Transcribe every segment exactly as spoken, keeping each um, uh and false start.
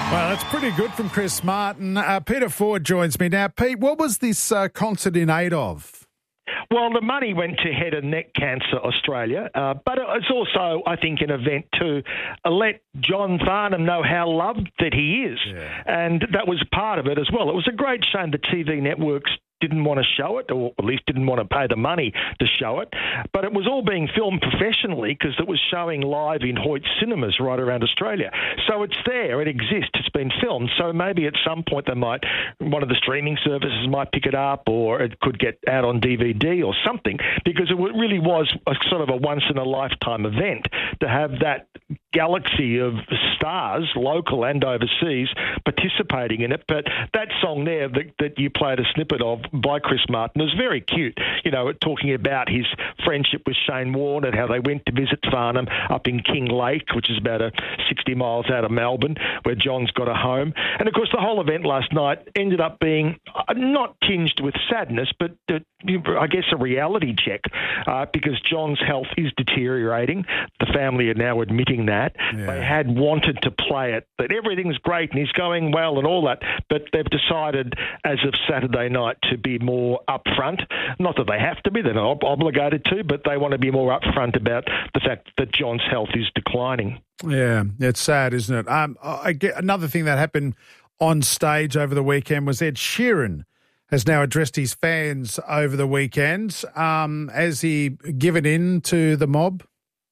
Well, that's pretty good from Chris Martin. Uh, Peter Ford joins me now. Pete, what was this uh, concert in aid of? Well, the money went to Head and Neck Cancer Australia, uh, but it's also, I think, an event to uh, let John Farnham know how loved that he is. Yeah. And that was part of it as well. It was a great shame the T V networks didn't want to show it, or at least didn't want to pay the money to show it. But it was all being filmed professionally because it was showing live in Hoyt cinemas right around Australia. So it's there, it exists, it's been filmed. So maybe at some point they might, one of the streaming services might pick it up, or it could get out on D V D or something, because it really was a sort of a once-in-a-lifetime event to have that galaxy of stars, local and overseas, participating in it. But that song there that, that you played a snippet of by Chris Martin was very cute, you know, talking about his friendship with Shane Warne and how they went to visit Farnham up in King Lake, which is about a sixty miles out of Melbourne, where John's got a home. And, of course, the whole event last night ended up being not tinged with sadness, but uh, I guess a reality check, uh, because John's health is deteriorating. The family are now admitting that. Yeah. They had wanted to play it, that everything's great and he's going well and all that, but they've decided as of Saturday night to be more upfront. Not that they have to be, they're not ob- obligated to, but they want to be more upfront about the fact that John's health is declining. Yeah, it's sad, isn't it? Um, I get, another thing that happened on stage over the weekend was Ed Sheeran has now addressed his fans over the weekend. Um, has he given in to the mob?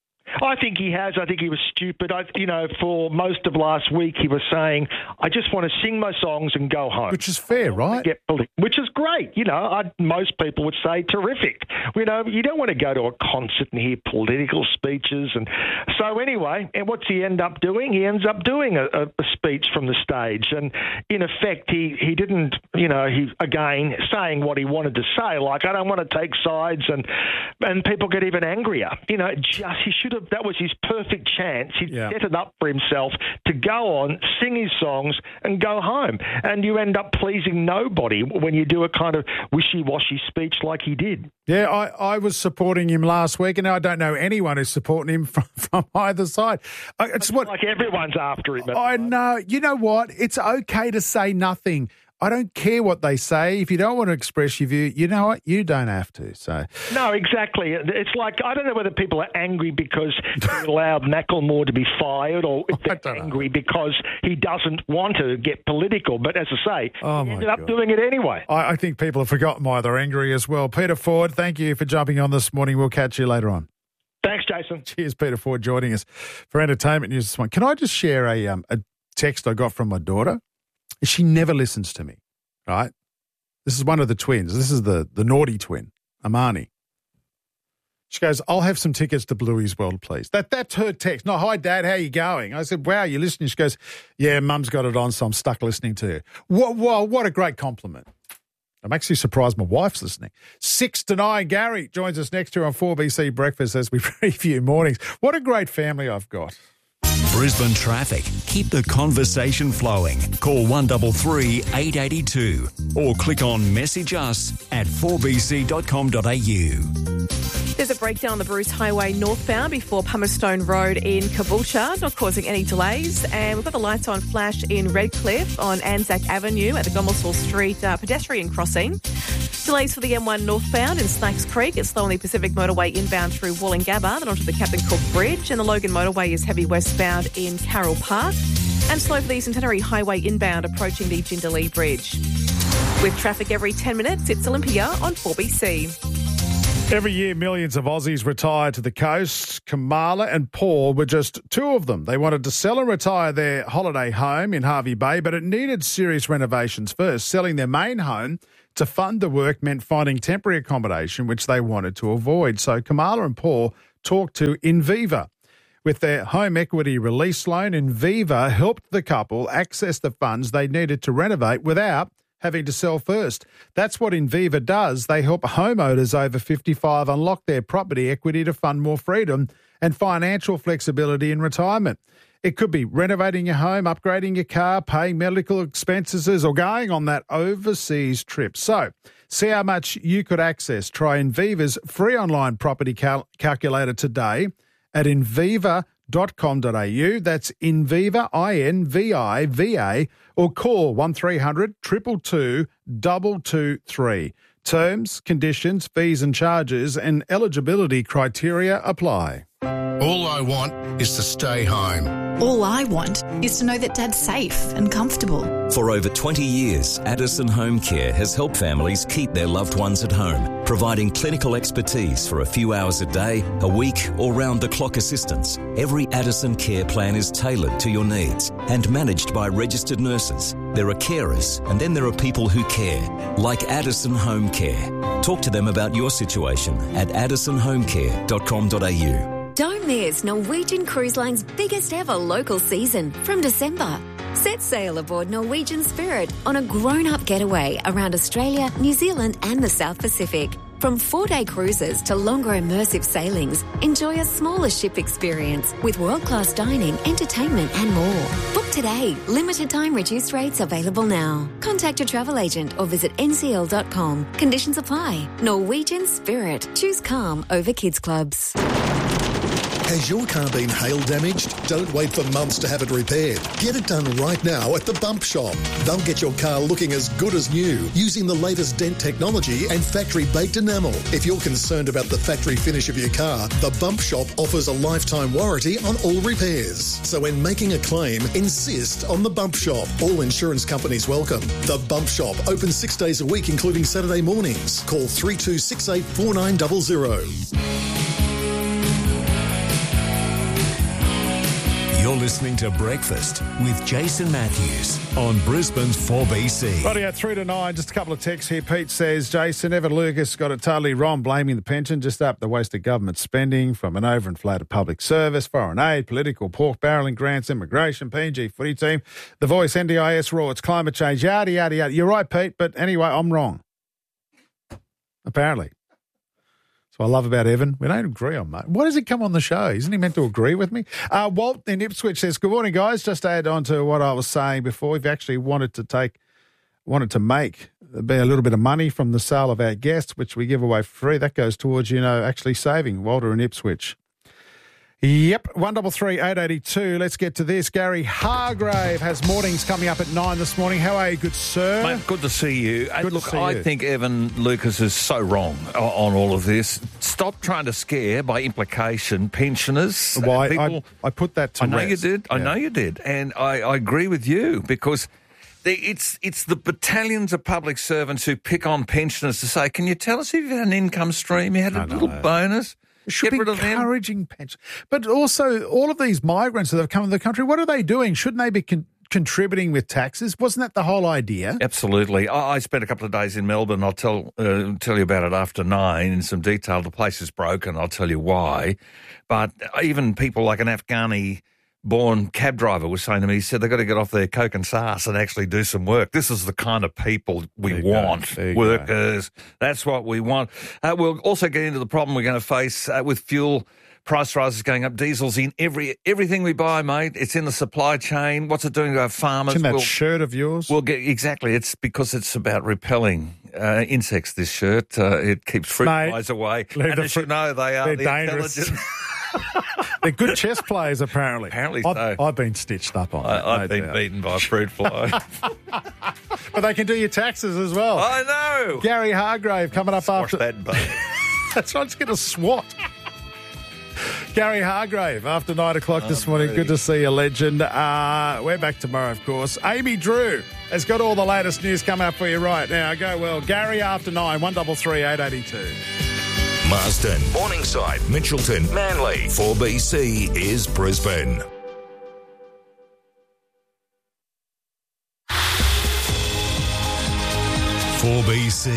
I think he has. I think he was stupid. I, you know, for most of last week, he was saying, I just want to sing my songs and go home. Which is fair, right? Get, which is great. You know, I, most people would say terrific. You know, you don't want to go to a concert and hear political speeches. And so anyway, and what's he end up doing? He ends up doing a, a, a speech from the stage. And in effect, he, he didn't, you know, he, again, saying what he wanted to say, like, I don't want to take sides. And, and people get even angrier. You know, just, he should have, that was his perfect chance. He'd yeah. set it up for himself to go on, sing his songs, and go home. And you end up pleasing nobody when you do a kind of wishy-washy speech like he did. Yeah, I, I was supporting him last week, and I don't know anyone who's supporting him from, from either side. It's, it's what like everyone's after him. I know. You know what? It's okay to say nothing. I don't care what they say. If you don't want to express your view, you know what? You don't have to. So no, exactly. It's like, I don't know whether people are angry because he allowed Macklemore to be fired, or if they're angry know. because he doesn't want to get political. But as I say, oh he ended God. up doing it anyway. I, I think people have forgotten why they're angry as well. Peter Ford, thank you for jumping on this morning. We'll catch you later on. Thanks, Jason. Cheers, Peter Ford, joining us for entertainment news this morning. Can I just share a um, a text I got from my daughter? She never listens to me, right? This is one of the twins. This is the, the naughty twin, Amani. She goes, I'll have some tickets to Bluey's World, please. That That's her text. No, hi, Dad, how you going? I said, wow, you listening? She goes, yeah, Mum's got it on, so I'm stuck listening to you. What, what, what a great compliment. I'm actually surprised my wife's listening. Six to nine, Gary joins us next year on four B C Breakfast as we preview mornings. What a great family I've got. Brisbane traffic. Keep the conversation flowing. Call one three three, eight eight two or click on message us at four b c dot com dot a u. There's a breakdown on the Bruce Highway northbound before Pumerstone Road in Caboolture, not causing any delays. And we've got the lights on flash in Redcliffe on Anzac Avenue at the Gomersall Street uh, pedestrian crossing. Delays for the M one northbound in Snakes Creek. It's slow on the Pacific Motorway inbound through Wollongabba, then onto the Captain Cook Bridge. And the Logan Motorway is heavy westbound in Carroll Park. And slow for the Centenary Highway inbound approaching the Jindalee Bridge. With traffic every ten minutes, it's Olympia on four B C. Every year, millions of Aussies retire to the coast. Kamala and Paul were just two of them. They wanted to sell and retire their holiday home in Hervey Bay, but it needed serious renovations first. Selling their main home to fund the work meant finding temporary accommodation, which they wanted to avoid. So Kamala and Paul talked to Inviva. With their home equity release loan, Inviva helped the couple access the funds they needed to renovate without having to sell first. That's what Inviva does. They help homeowners over fifty-five unlock their property equity to fund more freedom and financial flexibility in retirement. It could be renovating your home, upgrading your car, paying medical expenses, or going on that overseas trip. So, see how much you could access. Try Inviva's free online property cal- calculator today at inviva dot com dot a u. That's Inviva, I N V I V A, or call one three hundred two two two, two two three. Terms, conditions, fees and charges and eligibility criteria apply. All I want is to stay home. All I want is to know that Dad's safe and comfortable. For over twenty years, Addison Home Care has helped families keep their loved ones at home, providing clinical expertise for a few hours a day, a week, or round-the-clock assistance. Every Addison care plan is tailored to your needs and managed by registered nurses. There are carers, and then there are people who care, like Addison Home Care. Talk to them about your situation at addison home care dot com dot a u. Don't miss Norwegian Cruise Line's biggest ever local season from December. Set sail aboard Norwegian Spirit on a grown-up getaway around Australia, New Zealand and the South Pacific. From four-day cruises to longer immersive sailings, enjoy a smaller ship experience with world-class dining, entertainment and more. Book today. Limited time reduced rates available now. Contact your travel agent or visit n c l dot com. Conditions apply. Norwegian Spirit. Choose calm over kids clubs. Has your car been hail damaged? Don't wait for months to have it repaired. Get it done right now at the Bump Shop. They'll get your car looking as good as new using the latest dent technology and factory-baked enamel. If you're concerned about the factory finish of your car, the Bump Shop offers a lifetime warranty on all repairs. So when making a claim, insist on the Bump Shop. All insurance companies welcome. The Bump Shop, open six days a week, including Saturday mornings. Call three two six eight four nine zero zero. You're listening to Breakfast with Jason Matthews on Brisbane's four B C. Righty at three to nine, just a couple of texts here. Pete says, Jason, Evan Lucas got it totally wrong, blaming the pension just up the wasted government spending from an overinflated public service, foreign aid, political pork barrelling grants, immigration, P N G footy team, The Voice, N D I S rorts, climate change, yada, yada, yada. You're right, Pete, but anyway, I'm wrong. Apparently. So I love about Evan. We don't agree on much. Why does he come on the show? Isn't he meant to agree with me? Uh, Walt in Ipswich says, good morning, guys. Just to add on to what I was saying before, we've actually wanted to take, wanted to make be a little bit of money from the sale of our guests, which we give away free. That goes towards, you know, actually saving Walter in Ipswich. Yep, one double three eight eighty two. Let's get to this. Gary Hargrave has mornings coming up at nine this morning. How are you, good sir? Mate, good to see you. And Good look, to see I you. think Evan Lucas is so wrong on all of this. Stop trying to scare, by implication, pensioners. Why? People, I, I put that to I know rest. you did. I Yeah. know you did. And I, I agree with you because they, it's it's the battalions of public servants who pick on pensioners to say, can you tell us if you had an income stream, you had a I little know. bonus? Should Get be rid of them. encouraging pension. But also, all of these migrants that have come to the country, what are they doing? Shouldn't they be con- contributing with taxes? Wasn't that the whole idea? Absolutely. I, I spent a couple of days in Melbourne. I'll tell uh, tell you about it after nine in some detail. The place is broken. I'll tell you why. But even people like an Afghani born cab driver was saying to me, he said they've got to get off their coke and sars and actually do some work. This is the kind of people we There you want, go. There you workers. That's what we want. Uh, we'll also get into the problem we're going to face uh, with fuel price rises going up. Diesel's in every everything we buy, mate. It's in the supply chain. What's it doing to our farmers? It's in that We'll- shirt of yours. We'll get exactly. It's because it's about repelling uh, insects. This shirt uh, it keeps fruit Mate, flies away, leave and the as fruit- you know, they are they're the dangerous. intelligent. They're good chess players, apparently. Apparently I've, so. I've been stitched up on that. I, I've no been doubt. beaten by a fruit fly. But they can do your taxes as well. I know. Gary Hargrave coming up Squash after... that bone. That's right, just get a swat. Gary Hargrave after nine o'clock this morning. Good to see you, legend. Uh, we're back tomorrow, of course. Amy Drew has got all the latest news coming up for you right now. Go well. Gary after nine, one double three eight eighty two. Marsden, Morningside, Mitchelton, Manly. four B C is Brisbane. four B C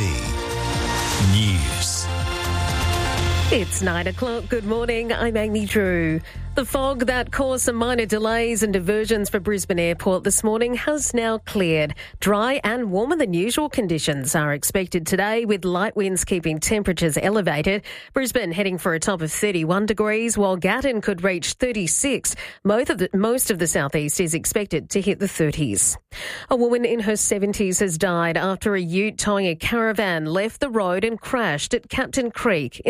News. It's nine o'clock. Good morning. I'm Amy Drew. The fog that caused some minor delays and diversions for Brisbane Airport this morning has now cleared. Dry and warmer than usual conditions are expected today, with light winds keeping temperatures elevated. Brisbane heading for a top of thirty-one degrees, while Gatton could reach thirty-six. Most of the, most of the southeast is expected to hit the thirties. A woman in her seventies has died after a ute towing a caravan left the road and crashed at Captain Creek in the Gladstone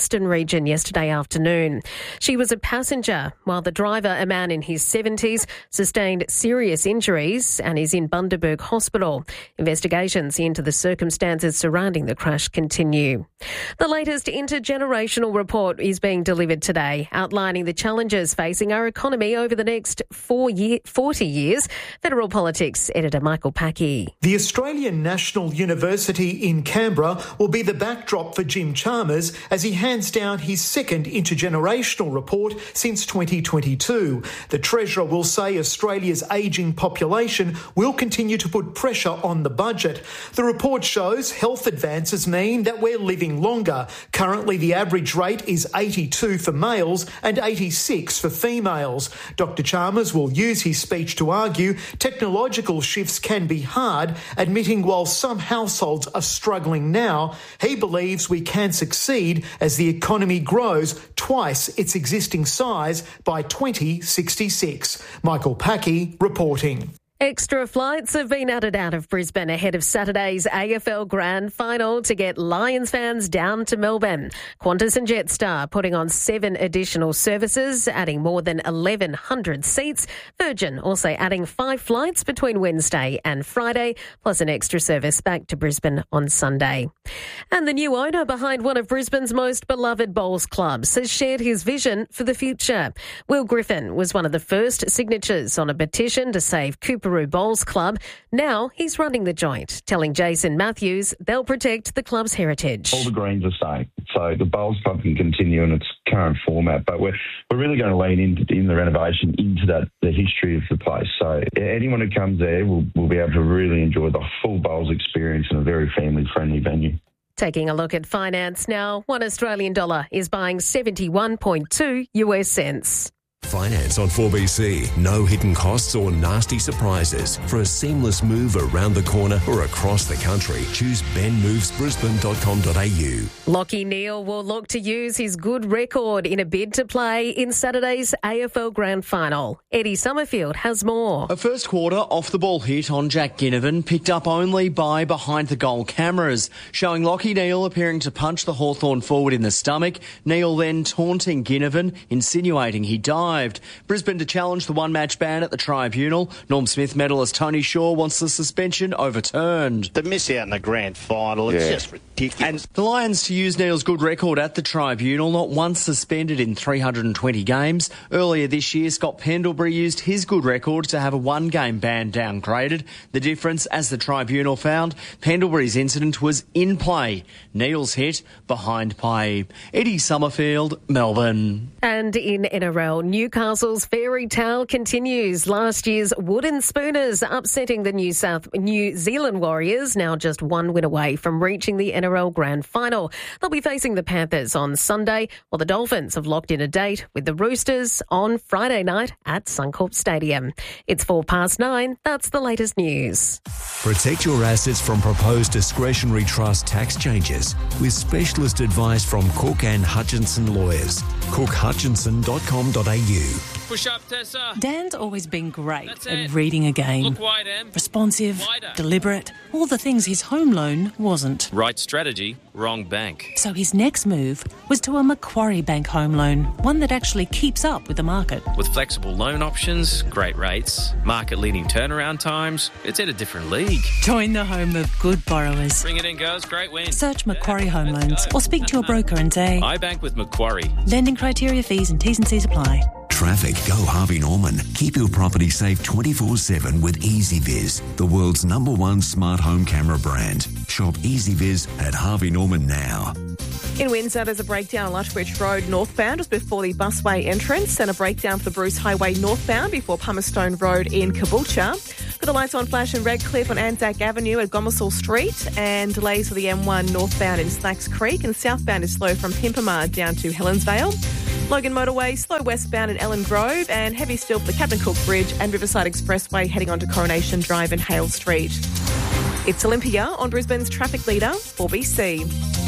Western region yesterday afternoon. She was a passenger, while the driver, a man in his seventies, sustained serious injuries and is in Bundaberg Hospital. Investigations into the circumstances surrounding the crash continue. The latest intergenerational report is being delivered today, outlining the challenges facing our economy over the next four year, forty years. Federal Politics editor Michael Packey. The Australian National University in Canberra will be the backdrop for Jim Chalmers as he hands down his second intergenerational report since twenty twenty-two. The Treasurer will say Australia's ageing population will continue to put pressure on the budget. The report shows health advances mean that we're living longer. Currently, the average rate is eighty-two for males and eighty-six for females. Doctor Chalmers will use his speech to argue technological shifts can be hard, admitting while some households are struggling now, he believes we can succeed as the economy grows twice its existing size by twenty sixty-six. Michael Packey reporting. Extra flights have been added out of Brisbane ahead of Saturday's A F L Grand Final to get Lions fans down to Melbourne. Qantas and Jetstar putting on seven additional services, adding more than eleven hundred seats. Virgin also adding five flights between Wednesday and Friday, plus an extra service back to Brisbane on Sunday. And the new owner behind one of Brisbane's most beloved bowls clubs has shared his vision for the future. Will Griffin was one of the first signatures on a petition to save Cooper Bowls Club. Now he's running the joint, telling Jason Matthews they'll protect the club's heritage. All the greens are safe, so the Bowls Club can continue in its current format, but we're we're really going to lean into in the renovation into that the history of the place. So anyone who comes there will, will be able to really enjoy the full Bowls experience in a very family-friendly venue. Taking a look at finance now, one Australian dollar is buying seventy-one point two U S cents. Finance on four B C. No hidden costs or nasty surprises. For a seamless move around the corner or across the country, choose ben moves brisbane dot com dot a u. Lachie Neale will look to use his good record in a bid to play in Saturday's A F L Grand Final. Eddie Summerfield has more. A first quarter off-the-ball hit on Jack Ginnivan, picked up only by behind-the-goal cameras, showing Lachie Neale appearing to punch the Hawthorn forward in the stomach. Neale then taunting Ginnivan, insinuating he died. Brisbane to challenge the one-match ban at the tribunal. Norm Smith medalist Tony Shaw wants the suspension overturned. To miss out in the grand final, it's Yeah. just ridiculous. And the Lions to use Neale's good record at the tribunal, not once suspended in three hundred twenty games. Earlier this year, Scott Pendlebury used his good record to have a one-game ban downgraded. The difference, as the tribunal found, Pendlebury's incident was in play. Neale's hit behind play. Eddie Summerfield, Melbourne. And in N R L, Newcastle's fairy tale continues. Last year's Wooden Spooners upsetting the New South New Zealand Warriors, now just one win away from reaching the N R L Grand Final. They'll be facing the Panthers on Sunday, while the Dolphins have locked in a date with the Roosters on Friday night at Suncorp Stadium. It's four past nine. That's the latest news. Protect your assets from proposed discretionary trust tax changes with specialist advice from Cook and Hutchinson Lawyers. cook hutchinson dot com dot a u. Push up, Tessa. Dan's always been great That's at it. reading a game. Look wide, Em. Responsive, Wider. deliberate, all the things his home loan wasn't. Right strategy, wrong bank. So his next move was to a Macquarie Bank home loan, one that actually keeps up with the market. With flexible loan options, great rates, market-leading turnaround times, it's at a different league. Join the home of good borrowers. Bring it in, girls. Great win. Search Macquarie Home Loans or speak to your broker and say, I bank with Macquarie. lending criteria, fees and T's and C's apply. Traffic, go Harvey Norman. Keep your property safe twenty-four seven with EasyViz, the world's number one smart home camera brand. Shop EasyViz at Harvey Norman now. In Windsor, there's a breakdown on Lushbridge Road northbound just before the busway entrance, and a breakdown for the Bruce Highway northbound before Palmerston Road in Caboolture. Got the lights on flash in Redcliffe on Anzac Avenue at Gomersall Street, and delays for the M one northbound in Slacks Creek, and southbound is slow from Pimpamar down to Helensvale. Logan Motorway, slow westbound in Ellen Grove, and heavy still for the Captain Cook Bridge and Riverside Expressway heading onto Coronation Drive and Hale Street. It's Olympia on Brisbane's traffic leader, four B C.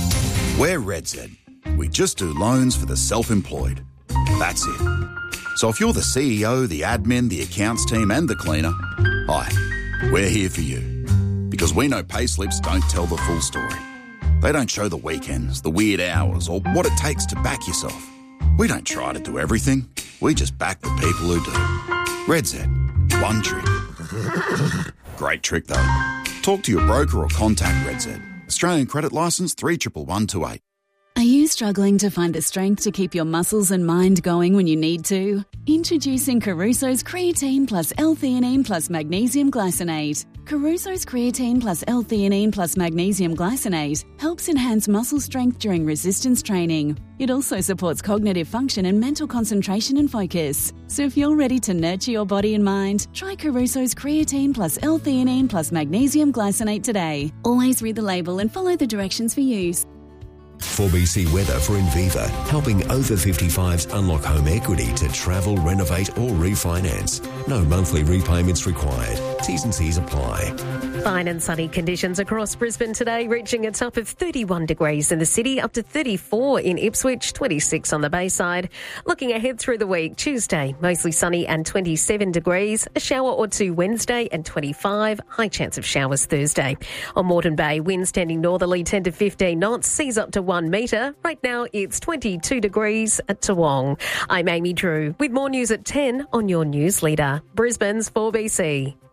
We're RedZ. We just do loans for the self-employed. That's it. So if you're the C E O, the admin, the accounts team and the cleaner, hi, we're here for you. Because we know payslips don't tell the full story. They don't show the weekends, the weird hours, or what it takes to back yourself. We don't try to do everything. We just back the people who do. Red Z. One trick. Great trick, though. Talk to your broker or contact Red Z. Australian credit licence three one one two eight. Are you struggling to find the strength to keep your muscles and mind going when you need to? Introducing Caruso's Creatine Plus L-Theanine Plus Magnesium Glycinate. Caruso's Creatine Plus L-Theanine Plus Magnesium Glycinate helps enhance muscle strength during resistance training. It also supports cognitive function and mental concentration and focus. So if you're ready to nurture your body and mind, try Caruso's Creatine Plus L-Theanine Plus Magnesium Glycinate today. Always read the label and follow the directions for use. four B C weather for Inviva, helping over fifty-fives unlock home equity to travel, renovate or refinance. No monthly repayments required. T's and C's apply. Fine and sunny conditions across Brisbane today, reaching a top of thirty-one degrees in the city, up to thirty-four in Ipswich, twenty-six on the Bayside. Looking ahead through the week, Tuesday, mostly sunny and twenty-seven degrees. A shower or two Wednesday and twenty-five. High chance of showers Thursday. On Moreton Bay, winds tending northerly ten to fifteen knots, seas up to one metre. Right now, it's twenty-two degrees at Toowong. I'm Amy Drew with more news at ten on your news leader, Brisbane's four B C.